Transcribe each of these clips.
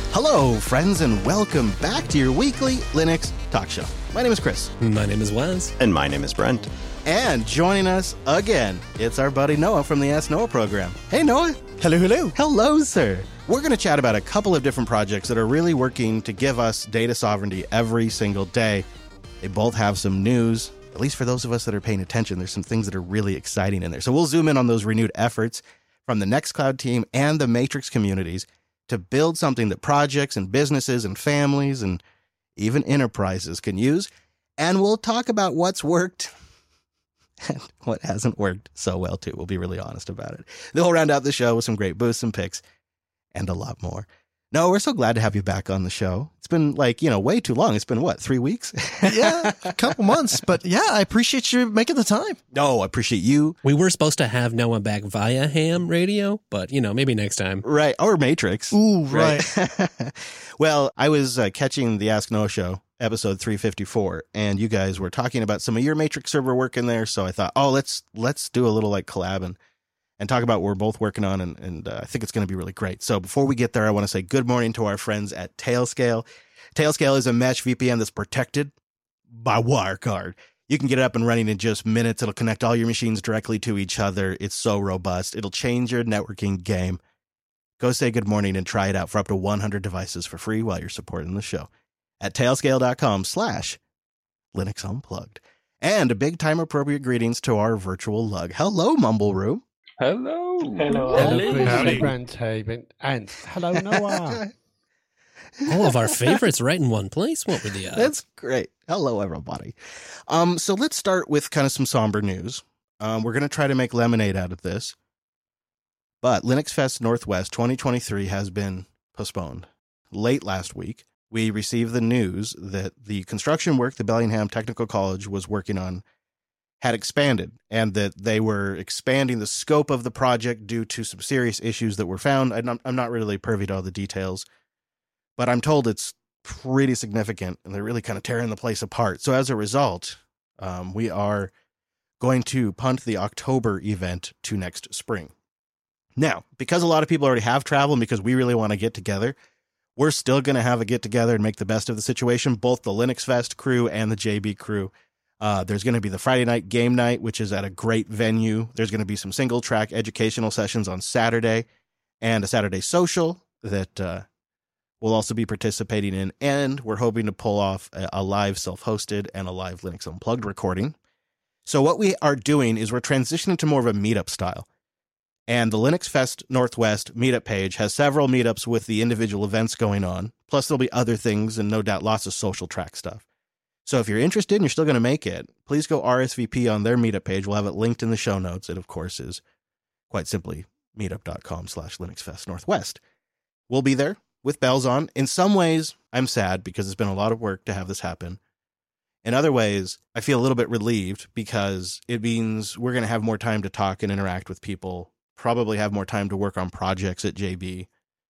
Hello, friends, and welcome back to your weekly Linux talk show. My name is Chris. My name is Wes. And my name is Brent. And joining us again, it's our buddy Noah from the Ask Noah program. Hey, Noah. Hello, hello. Hello, sir. We're going to chat about a couple of different projects that are really working to give us data sovereignty every single day. They both have some news. At least for those of us that are paying attention, there's some things that are really exciting in there. So we'll zoom in on those renewed efforts from the Nextcloud team and the Matrix communities to build something that projects and businesses and families and even enterprises can use. And we'll talk about what's worked and what hasn't worked so well, too. We'll be really honest about it. Then we'll round out the show with some great boosts and picks and a lot more. No, we're so glad to have you back on the show. It's been way too long. It's been, 3 weeks? Yeah, a couple months. But yeah, I appreciate you making the time. No, I appreciate you. We were supposed to have Noah back via ham radio, but, maybe next time. Right. Or Matrix. Ooh, right. Well, I was catching the Ask Noah show, episode 354, and you guys were talking about some of your Matrix server work in there. So I thought, let's do a little collab and talk about what we're both working on, and I think it's going to be really great. So before we get there, I want to say good morning to our friends at Tailscale. Tailscale is a mesh VPN that's protected by Wirecard. You can get it up and running in just minutes. It'll connect all your machines directly to each other. It's so robust. It'll change your networking game. Go say good morning and try it out for up to 100 devices for free while you're supporting the show at tailscale.com/Linux Unplugged. And a big time appropriate greetings to our virtual lug. Hello, Mumble Room. Hello. Hello, Chris, Brent, and hello, Noah. All of our favorites right in one place. What were the odds? That's great. Hello, everybody. So let's start with kind of some somber news. We're going to try to make lemonade out of this. But Linux Fest Northwest 2023 has been postponed. Late last week, we received the news that the construction work the Bellingham Technical College was working on had expanded, and that they were expanding the scope of the project due to some serious issues that were found. I'm not really privy to all the details, but I'm told it's pretty significant, and they're really kind of tearing the place apart. So as a result, we are going to punt the October event to next spring. Now, because a lot of people already have travel and because we really want to get together, we're still going to have a get together and make the best of the situation, both the Linux Fest crew and the JB crew. There's going to be the Friday night game night, which is at a great venue. There's going to be some single track educational sessions on Saturday and a Saturday social that we'll also be participating in. And we're hoping to pull off a live self-hosted and a live Linux Unplugged recording. So what we are doing is we're transitioning to more of a meetup style. And the Linux Fest Northwest meetup page has several meetups with the individual events going on. Plus there'll be other things and no doubt lots of social track stuff. So if you're interested and you're still going to make it, please go RSVP on their meetup page. We'll have it linked in the show notes. It, of course, is quite simply meetup.com/LinuxFestNorthwest. We'll be there with bells on. In some ways, I'm sad because it's been a lot of work to have this happen. In other ways, I feel a little bit relieved because it means we're going to have more time to talk and interact with people, probably have more time to work on projects at JB,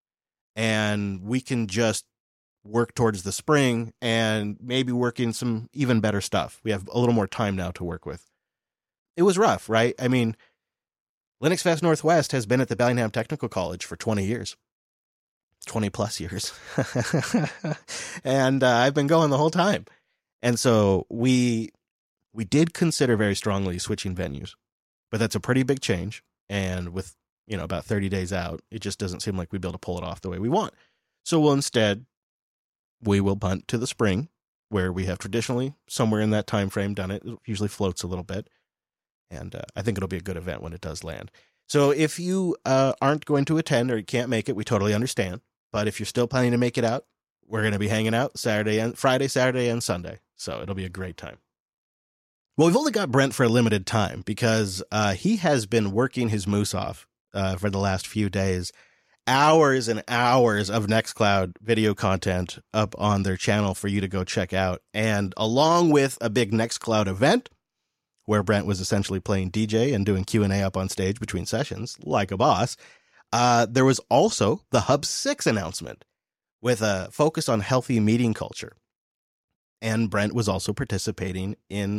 and we can just work towards the spring and maybe work in some even better stuff. We have a little more time now to work with. It was rough, right? I mean, Linux Fest Northwest has been at the Bellingham Technical College for 20 years. 20 plus years. And I've been going the whole time. And so we did consider very strongly switching venues, but that's a pretty big change. And with, about 30 days out, it just doesn't seem like we'd be able to pull it off the way we want. So we will punt to the spring, where we have traditionally somewhere in that time frame done it. It usually floats a little bit. And I think it'll be a good event when it does land. So if you aren't going to attend or you can't make it, we totally understand. But if you're still planning to make it out, we're going to be hanging out Friday, Saturday, and Sunday. So it'll be a great time. Well, we've only got Brent for a limited time because he has been working his moose off for the last few days. Hours and hours of Nextcloud video content up on their channel for you to go check out. And along with a big Nextcloud event where Brent was essentially playing DJ and doing Q&A up on stage between sessions like a boss, there was also the Hub 6 announcement with a focus on healthy meeting culture. And Brent was also participating in